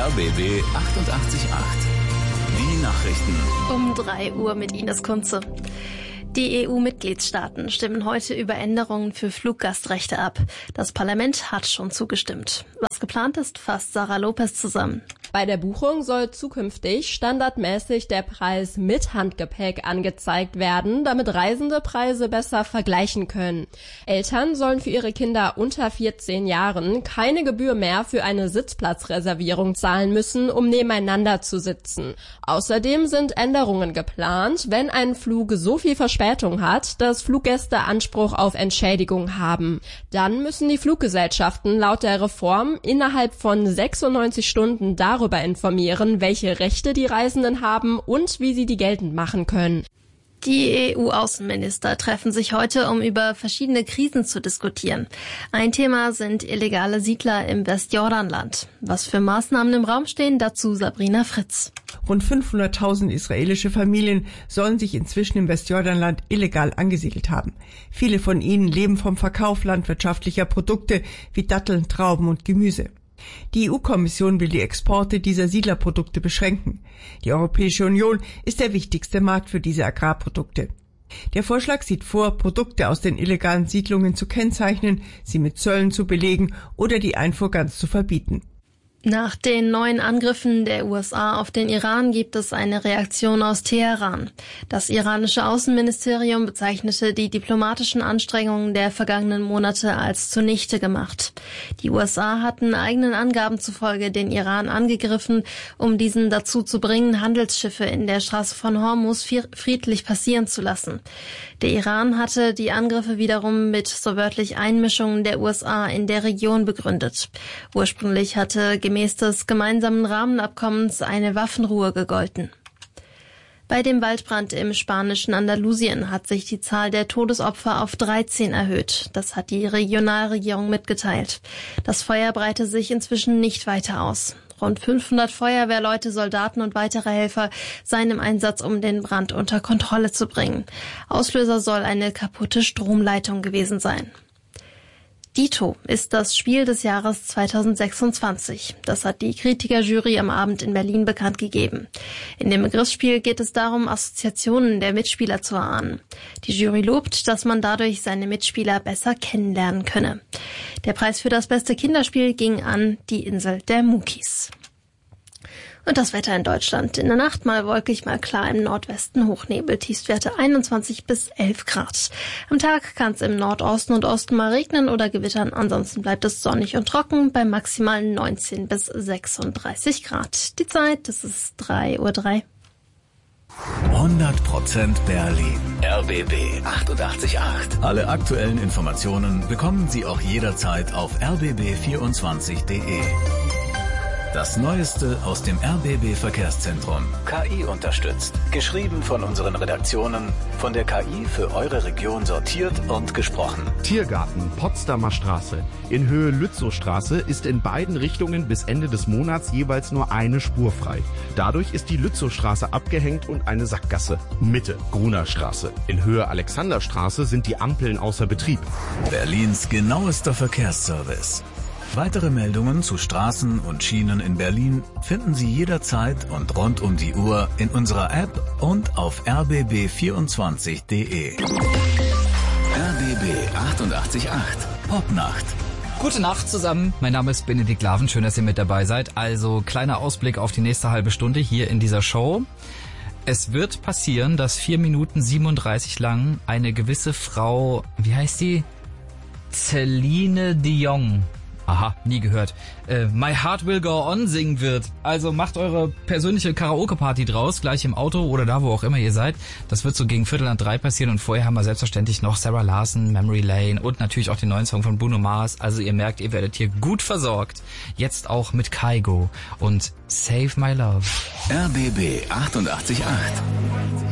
RBB 88.8. Die Nachrichten. Um 3 Uhr mit Ines Kunze. Die EU-Mitgliedstaaten stimmen heute über Änderungen für Fluggastrechte ab. Das Parlament hat schon zugestimmt. Was geplant ist, fasst Sarah Lopez zusammen. Bei der Buchung soll zukünftig standardmäßig der Preis mit Handgepäck angezeigt werden, damit Reisende Preise besser vergleichen können. Eltern sollen für ihre Kinder unter 14 Jahren keine Gebühr mehr für eine Sitzplatzreservierung zahlen müssen, um nebeneinander zu sitzen. Außerdem sind Änderungen geplant, wenn ein Flug so viel Verspätung hat, dass Fluggäste Anspruch auf Entschädigung haben. Dann müssen die Fluggesellschaften laut der Reform innerhalb von 96 Stunden darüber informieren, welche Rechte die Reisenden haben und wie sie die geltend machen können. Die EU-Außenminister treffen sich heute, um über verschiedene Krisen zu diskutieren. Ein Thema sind illegale Siedler im Westjordanland. Was für Maßnahmen im Raum stehen, dazu Sabrina Fritz. Rund 500.000 israelische Familien sollen sich inzwischen im Westjordanland illegal angesiedelt haben. Viele von ihnen leben vom Verkauf landwirtschaftlicher Produkte wie Datteln, Trauben und Gemüse. Die EU-Kommission will die Exporte dieser Siedlerprodukte beschränken. Die Europäische Union ist der wichtigste Markt für diese Agrarprodukte. Der Vorschlag sieht vor, Produkte aus den illegalen Siedlungen zu kennzeichnen, sie mit Zöllen zu belegen oder die Einfuhr ganz zu verbieten. Nach den neuen Angriffen der USA auf den Iran gibt es eine Reaktion aus Teheran. Das iranische Außenministerium bezeichnete die diplomatischen Anstrengungen der vergangenen Monate als zunichte gemacht. Die USA hatten eigenen Angaben zufolge den Iran angegriffen, um diesen dazu zu bringen, Handelsschiffe in der Straße von Hormuz friedlich passieren zu lassen. Der Iran hatte die Angriffe wiederum mit so wörtlich Einmischungen der USA in der Region begründet. Ursprünglich hatte gemäß des gemeinsamen Rahmenabkommens eine Waffenruhe gegolten. Bei dem Waldbrand im spanischen Andalusien hat sich die Zahl der Todesopfer auf 13 erhöht. Das hat die Regionalregierung mitgeteilt. Das Feuer breite sich inzwischen nicht weiter aus. Rund 500 Feuerwehrleute, Soldaten und weitere Helfer seien im Einsatz, um den Brand unter Kontrolle zu bringen. Auslöser soll eine kaputte Stromleitung gewesen sein. Dito ist das Spiel des Jahres 2026. Das hat die Kritikerjury am Abend in Berlin bekannt gegeben. In dem Begriffsspiel geht es darum, Assoziationen der Mitspieler zu erahnen. Die Jury lobt, dass man dadurch seine Mitspieler besser kennenlernen könne. Der Preis für das beste Kinderspiel ging an Die Insel der Muckis. Und das Wetter in Deutschland. In der Nacht mal wolkig, mal klar im Nordwesten, Hochnebel, Tiefstwerte 21 bis 11 Grad. Am Tag kann es im Nordosten und Osten mal regnen oder gewittern. Ansonsten bleibt es sonnig und trocken bei maximalen 19 bis 36 Grad. Die Zeit, das ist 3:03 Uhr. 100% Berlin. RBB 88.8. Alle aktuellen Informationen bekommen Sie auch jederzeit auf rbb24.de. Das Neueste aus dem RBB Verkehrszentrum. KI unterstützt. Geschrieben von unseren Redaktionen. Von der KI für eure Region sortiert und gesprochen. Tiergarten, Potsdamer Straße. In Höhe Lützowstraße ist in beiden Richtungen bis Ende des Monats jeweils nur eine Spur frei. Dadurch ist die Lützowstraße abgehängt und eine Sackgasse. Mitte, Gruner Straße. In Höhe Alexanderstraße sind die Ampeln außer Betrieb. Berlins genauester Verkehrsservice. Weitere Meldungen zu Straßen und Schienen in Berlin finden Sie jederzeit und rund um die Uhr in unserer App und auf rbb24.de. RBB 88.8 Popnacht. Gute Nacht zusammen, mein Name ist Benedikt Laven, schön, dass ihr mit dabei seid. Also kleiner Ausblick auf die nächste halbe Stunde hier in dieser Show. Es wird passieren, dass 4 Minuten 37 lang eine gewisse Frau, wie heißt die? Celine Dion. Aha, nie gehört. My Heart Will Go On singen wird. Also macht eure persönliche Karaoke-Party draus, gleich im Auto oder da, wo auch immer ihr seid. Das wird so gegen 2:45 passieren und vorher haben wir selbstverständlich noch Sarah Larson, Memory Lane und natürlich auch den neuen Song von Bruno Mars. Also ihr merkt, ihr werdet hier gut versorgt. Jetzt auch mit Kygo und Save My Love. RBB 88.8